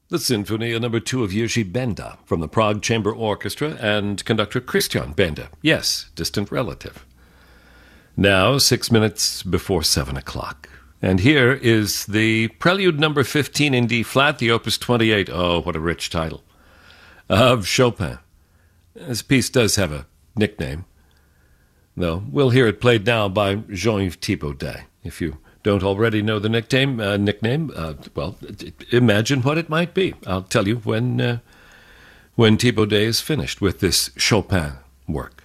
The Sinfonia No. 2 of Jiří Benda from the Prague Chamber Orchestra and conductor Christian Benda. Yes, distant relative. Now, 6 minutes before 7 o'clock. And here is the Prelude No. 15 in D-flat, the Opus 28. Oh, what a rich title. Of Chopin. This piece does have a nickname, though we'll hear it played now by Jean-Yves Thibaudet. If you don't already know the nickname, imagine what it might be. I'll tell you when Thibaudet is finished with this Chopin work.